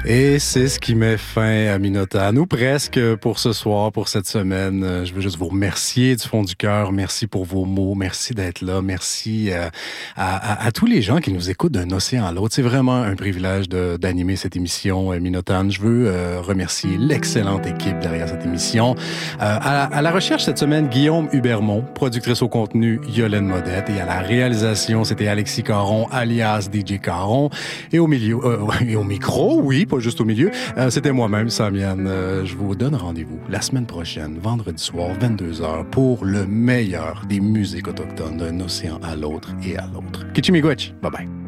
Et c'est ce qui met fin à Minotaine, ou presque, pour ce soir, pour cette semaine. Je veux juste vous remercier du fond du cœur. Merci pour vos mots. Merci d'être là. Merci à tous les gens qui nous écoutent d'un océan à l'autre. C'est vraiment un privilège d'animer cette émission Minotaine. Je veux remercier l'excellente équipe derrière cette émission. À la recherche cette semaine, Guillaume Hubermont, productrice au contenu Yolène Modette, et à la réalisation, c'était Alexis Caron, alias DJ Caron, et au milieu, et au micro, oui, pas juste au milieu, c'était moi-même, Samian. Je vous donne rendez-vous la semaine prochaine, vendredi soir, 22h, pour le meilleur des musiques autochtones d'un océan à l'autre et à l'autre. Kichimigwech, bye bye.